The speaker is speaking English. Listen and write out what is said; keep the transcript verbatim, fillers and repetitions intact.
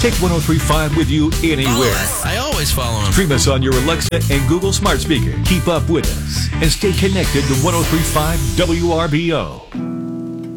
Take one oh three point five with you anywhere. I always follow him. Stream us on your Alexa and Google smart speaker. Keep up with us and stay connected to one oh three point five W R B O.